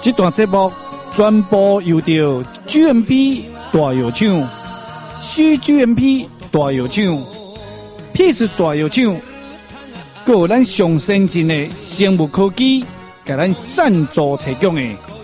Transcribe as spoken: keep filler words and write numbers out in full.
这段节目全部由着 G M P 大药厂、C G M P 大药厂、Peace 大药厂，还有咱上先进的生物科技，给咱赞助提供的。